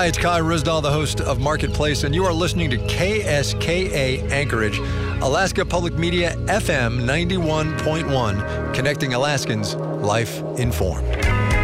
Hi, it's Kai Risdall, the host of Marketplace, and you are listening to KSKA Anchorage, Alaska Public Media FM 91.1, connecting Alaskans, life informed.